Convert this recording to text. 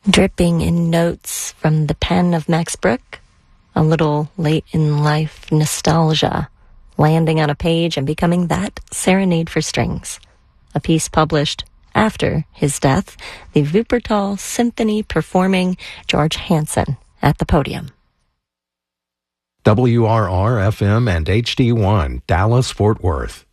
Dripping in notes from the pen of Max Bruch, a little late-in-life nostalgia, landing on a page and becoming that serenade for strings. A piece published after his death, the Wuppertal Symphony performing George Hansen at the podium. WRR-FM and HD1, Dallas-Fort Worth.